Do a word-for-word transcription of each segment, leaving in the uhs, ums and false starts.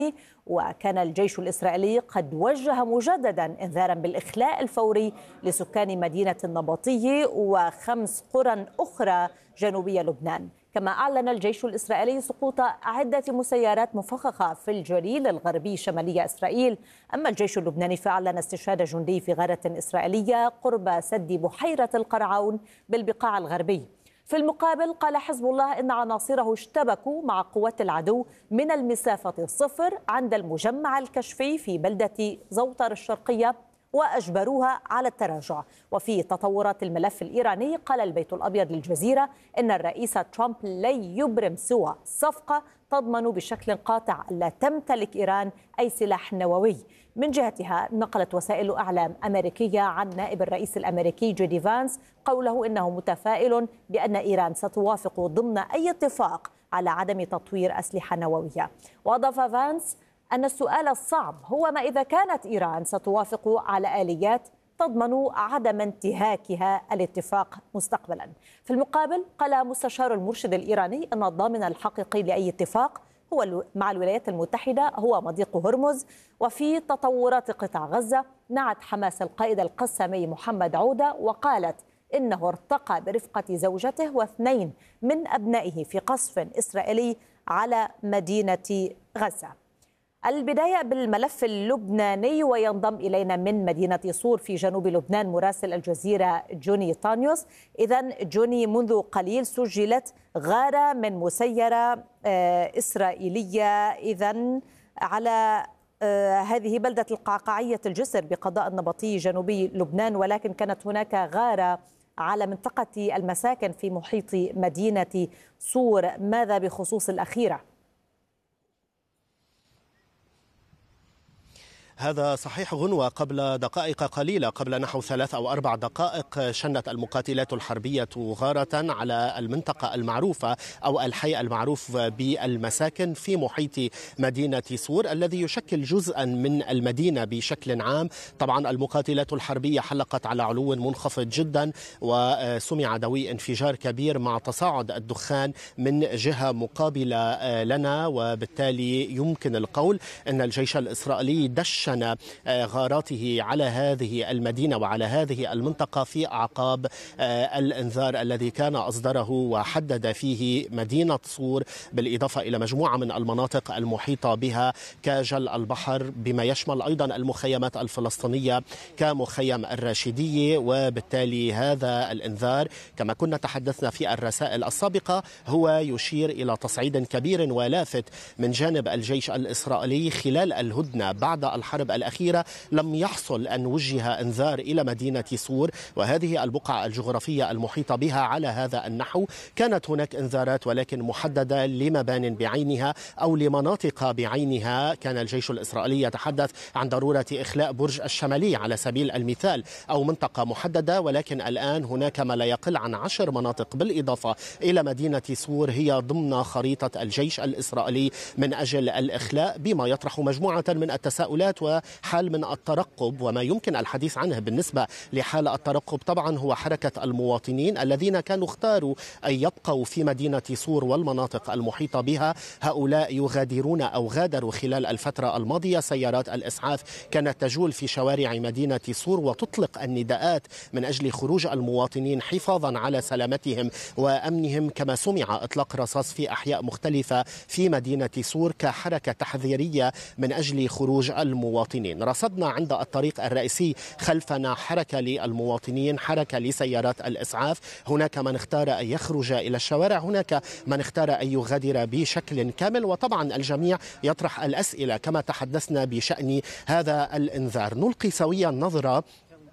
وكان الجيش الإسرائيلي قد وجه مجددا إنذارا بالإخلاء الفوري لسكان مدينة النبطي وخمس قرى أخرى جنوبي لبنان. كما أعلن الجيش الإسرائيلي سقوط عدة مسيرات مفخخة في الجليل الغربي شمالي إسرائيل. أما الجيش اللبناني فأعلن استشهاد جندي في غارة إسرائيلية قرب سد بحيرة القرعون بالبقاع الغربي. في المقابل قال حزب الله إن عناصره اشتبكوا مع قوات العدو من المسافة الصفر عند المجمع الكشفي في بلدة زوطر الشرقية وأجبروها على التراجع. وفي تطورات الملف الإيراني قال البيت الأبيض للجزيرة إن الرئيس ترامب لن يبرم سوى صفقة تضمن بشكل قاطع ألا تمتلك إيران أي سلاح نووي. من جهتها نقلت وسائل أعلام أمريكية عن نائب الرئيس الأمريكي جي دي فانس قوله إنه متفائل بأن إيران ستوافق ضمن أي اتفاق على عدم تطوير أسلحة نووية. وأضاف فانس أن السؤال الصعب هو ما إذا كانت إيران ستوافق على آليات تضمن عدم انتهاكها الاتفاق مستقبلا. في المقابل قال مستشار المرشد الإيراني أن الضامن الحقيقي لأي اتفاق هو مع الولايات المتحدة هو مضيق هرمز. وفي تطورات قطاع غزة نعت حماس القائد القسامي محمد عودة وقالت إنه ارتقى برفقة زوجته واثنين من أبنائه في قصف إسرائيلي على مدينة غزة. البداية بالملف اللبناني وينضم إلينا من مدينة صور في جنوب لبنان مراسل الجزيرة جوني طانيوس. إذن جوني، منذ قليل سجلت غارة من مسيرة إسرائيلية إذن على هذه بلدة القعقاعية الجسر بقضاء النبطي جنوبي لبنان، ولكن كانت هناك غارة على منطقة المساكن في محيط مدينة صور. ماذا بخصوص الأخيرة؟ هذا صحيح غنوة. قبل دقائق قليلة، قبل نحو ثلاث أو أربع دقائق، شنت المقاتلات الحربية غارة على المنطقة المعروفة أو الحي المعروف بالمساكن في محيط مدينة صور الذي يشكل جزءا من المدينة بشكل عام. طبعا المقاتلات الحربية حلقت على علو منخفض جدا وسمع دوي انفجار كبير مع تصاعد الدخان من جهة مقابلة لنا، وبالتالي يمكن القول أن الجيش الإسرائيلي دش غاراته على هذه المدينة وعلى هذه المنطقة في أعقاب الإنذار الذي كان أصدره وحدد فيه مدينة صور بالإضافة إلى مجموعة من المناطق المحيطة بها كجل البحر، بما يشمل أيضا المخيمات الفلسطينية كمخيم الراشدية. وبالتالي هذا الإنذار كما كنا تحدثنا في الرسائل السابقة هو يشير إلى تصعيد كبير ولافت من جانب الجيش الإسرائيلي خلال الهدنة بعد الحرب الأخيرة. لم يحصل أن وجه إنذار إلى مدينة صور وهذه البقعة الجغرافية المحيطة بها على هذا النحو. كانت هناك إنذارات ولكن محددة لمبان بعينها أو لمناطق بعينها. كان الجيش الإسرائيلي يتحدث عن ضرورة إخلاء برج الشمالي على سبيل المثال أو منطقة محددة، ولكن الآن هناك ما لا يقل عن عشر مناطق بالإضافة إلى مدينة صور هي ضمن خريطة الجيش الإسرائيلي من أجل الإخلاء، بما يطرح مجموعة من التساؤلات وحال من الترقب. وما يمكن الحديث عنه بالنسبة لحال الترقب طبعا هو حركة المواطنين الذين كانوا اختاروا أن يبقوا في مدينة صور والمناطق المحيطة بها. هؤلاء يغادرون أو غادروا خلال الفترة الماضية. سيارات الإسعاف كانت تجول في شوارع مدينة صور وتطلق النداءات من أجل خروج المواطنين حفاظا على سلامتهم وأمنهم، كما سمع إطلاق رصاص في أحياء مختلفة في مدينة صور كحركة تحذيرية من أجل خروج المواطنين. رصدنا عند الطريق الرئيسي خلفنا حركة للمواطنين، حركة لسيارات الإسعاف. هناك من اختار أن يخرج إلى الشوارع، هناك من اختار أن يغادر بشكل كامل، وطبعا الجميع يطرح الأسئلة كما تحدثنا بشأن هذا الإنذار. نلقي سويا نظرة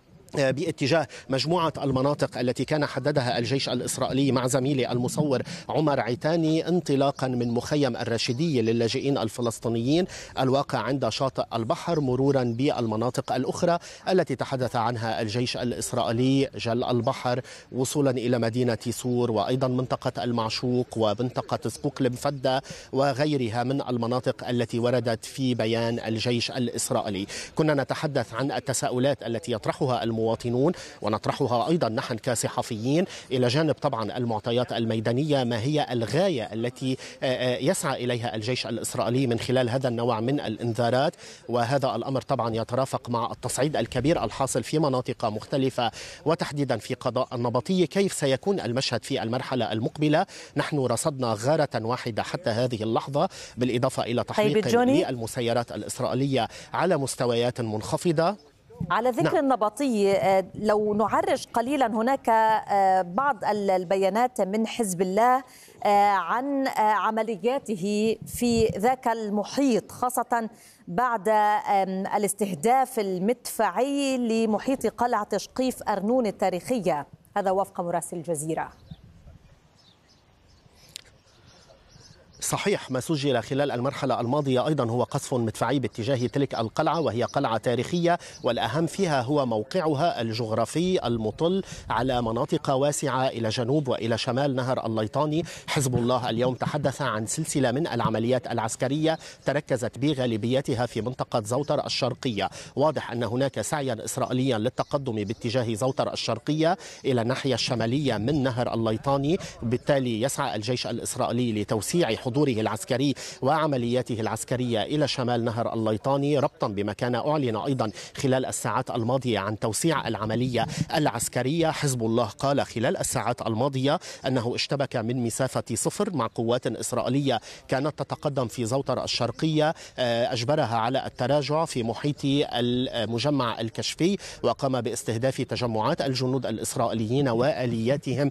باتجاه مجموعة المناطق التي كان حددها الجيش الإسرائيلي مع زميلي المصور عمر عيتاني، انطلاقا من مخيم الراشدية للاجئين الفلسطينيين الواقع عند شاطئ البحر، مرورا بالمناطق الأخرى التي تحدث عنها الجيش الإسرائيلي، جل البحر، وصولا إلى مدينة صور وأيضا منطقة المعشوق ومنطقة سقوق المفدة وغيرها من المناطق التي وردت في بيان الجيش الإسرائيلي. كنا نتحدث عن التساؤلات التي يطرحها المواطنون ونطرحها أيضا نحن كصحفيين، إلى جانب طبعا المعطيات الميدانية. ما هي الغاية التي يسعى إليها الجيش الإسرائيلي من خلال هذا النوع من الإنذارات؟ وهذا الأمر طبعا يترافق مع التصعيد الكبير الحاصل في مناطق مختلفة وتحديدا في قضاء النبطية. كيف سيكون المشهد في المرحلة المقبلة؟ نحن رصدنا غارة واحدة حتى هذه اللحظة، بالإضافة إلى تحقيق للمسيرات الإسرائيلية على مستويات منخفضة. على ذكر نعم. النبطي، لو نعرج قليلا، هناك بعض البيانات من حزب الله عن عملياته في ذاك المحيط، خاصة بعد الاستهداف المدفعي لمحيط قلعة شقيف أرنون التاريخية. هذا وفق مراسل الجزيرة. صحيح، ما سجل خلال المرحلة الماضية أيضا هو قصف مدفعي باتجاه تلك القلعة، وهي قلعة تاريخية، والأهم فيها هو موقعها الجغرافي المطل على مناطق واسعة إلى جنوب وإلى شمال نهر الليطاني. حزب الله اليوم تحدث عن سلسلة من العمليات العسكرية تركزت بغالبيتها في منطقة زوتر الشرقية. واضح أن هناك سعيا إسرائيليا للتقدم باتجاه زوتر الشرقية إلى الناحية الشمالية من نهر الليطاني. بالتالي يسعى الجيش الإسرائيلي لتوسيع حضوره العسكري وعملياته العسكرية إلى شمال نهر الليطاني، ربطا بما كان أعلن أيضا خلال الساعات الماضية عن توسيع العملية العسكرية. حزب الله قال خلال الساعات الماضية أنه اشتبك من مسافة صفر مع قوات إسرائيلية كانت تتقدم في زوتر الشرقية، أجبرها على التراجع في محيط المجمع الكشفي، وقام باستهداف تجمعات الجنود الإسرائيليين وآلياتهم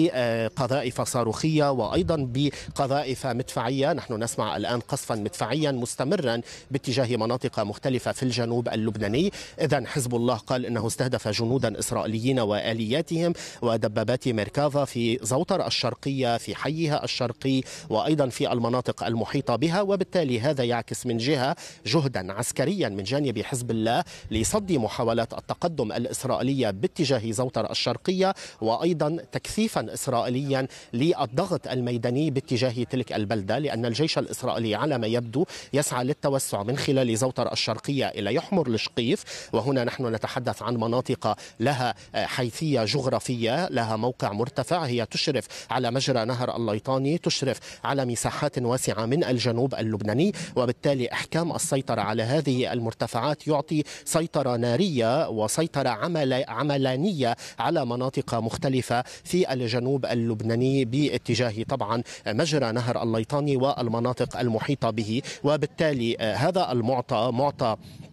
بقذائف صاروخية وأيضا بقذائف مدفعية. نحن نسمع الآن قصفا مدفعيا مستمرا باتجاه مناطق مختلفة في الجنوب اللبناني. إذن حزب الله قال إنه استهدف جنودا إسرائيليين وآلياتهم ودبابات ميركافا في زوتر الشرقية في حيها الشرقي وأيضا في المناطق المحيطة بها، وبالتالي هذا يعكس من جهة جهدا عسكريا من جانب حزب الله لصد محاولات التقدم الإسرائيلية باتجاه زوتر الشرقية، وأيضا تكثيفا إسرائيليا للضغط الميداني باتجاه تلك البلدة، لأن الجيش الإسرائيلي على ما يبدو يسعى للتوسع من خلال زوتر الشرقية إلى يحمر الشقيف. وهنا نحن نتحدث عن مناطق لها حيثية جغرافية، لها موقع مرتفع، هي تشرف على مجرى نهر الليطاني، تشرف على مساحات واسعة من الجنوب اللبناني، وبالتالي إحكام السيطرة على هذه المرتفعات يعطي سيطرة نارية وسيطرة عمل عملانية على مناطق مختلفة في الجنوب اللبناني باتجاه طبعا مجرى نهر الليطاني والمناطق المحيطة به. وبالتالي هذا المعطى معطى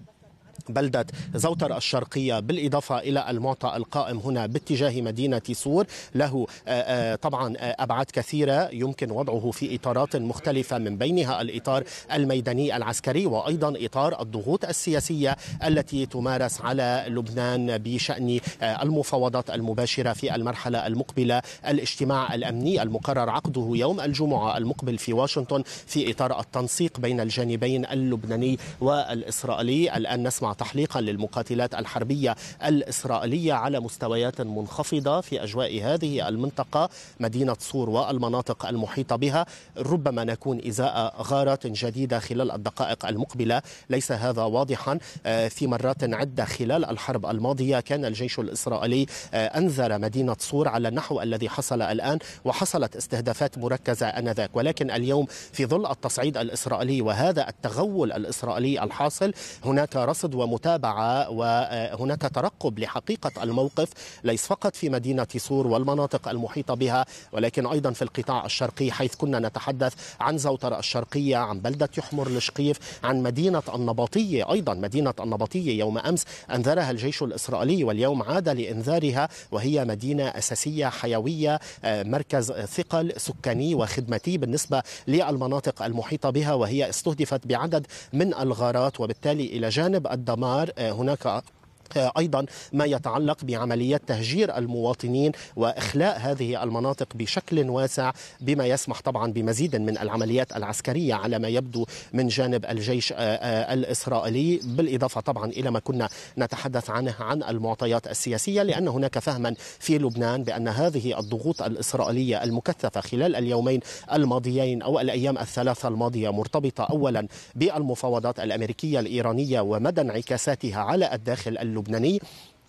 بلدة زوتر الشرقية بالإضافة إلى المعطى القائم هنا باتجاه مدينة صور له طبعا أبعاد كثيرة يمكن وضعه في إطارات مختلفة، من بينها الإطار الميداني العسكري وأيضا إطار الضغوط السياسية التي تمارس على لبنان بشأن المفاوضات المباشرة في المرحلة المقبلة. الاجتماع الأمني المقرر عقده يوم الجمعة المقبل في واشنطن في إطار التنسيق بين الجانبين اللبناني والإسرائيلي. الآن نسمع تحليقا للمقاتلات الحربية الإسرائيلية على مستويات منخفضة في أجواء هذه المنطقة مدينة صور والمناطق المحيطة بها. ربما نكون إزاء غارات جديدة خلال الدقائق المقبلة، ليس هذا واضحا. في مرات عدة خلال الحرب الماضية كان الجيش الإسرائيلي أنذر مدينة صور على النحو الذي حصل الآن، وحصلت استهدافات مركزة آنذاك، ولكن اليوم في ظل التصعيد الإسرائيلي وهذا التغول الإسرائيلي الحاصل هناك رصد ومتابعة وهناك ترقب لحقيقة الموقف، ليس فقط في مدينة صور والمناطق المحيطة بها ولكن أيضا في القطاع الشرقي، حيث كنا نتحدث عن زوتر الشرقية، عن بلدة يحمر الشقيف، عن مدينة النبطية. أيضا مدينة النبطية يوم أمس أنذرها الجيش الإسرائيلي واليوم عاد لإنذارها، وهي مدينة أساسية حيوية، مركز ثقل سكاني وخدمتي بالنسبة للمناطق المحيطة بها، وهي استهدفت بعدد من الغارات. وبالتالي إلى جانب الدمار هناك أيضا ما يتعلق بعمليات تهجير المواطنين وإخلاء هذه المناطق بشكل واسع، بما يسمح طبعا بمزيد من العمليات العسكرية على ما يبدو من جانب الجيش الإسرائيلي، بالإضافة طبعا إلى ما كنا نتحدث عنه عن المعطيات السياسية، لأن هناك فهما في لبنان بأن هذه الضغوط الإسرائيلية المكثفة خلال اليومين الماضيين أو الأيام الثلاثة الماضية مرتبطة أولا بالمفاوضات الأمريكية الإيرانية ومدى انعكاساتها على الداخل اللبناني،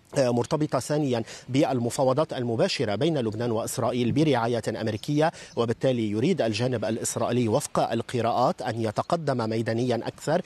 مرتبطة ثانيا بالمفاوضات المباشرة بين لبنان وإسرائيل برعاية أمريكية، وبالتالي يريد الجانب الإسرائيلي وفق القراءات أن يتقدم ميدانيا أكثر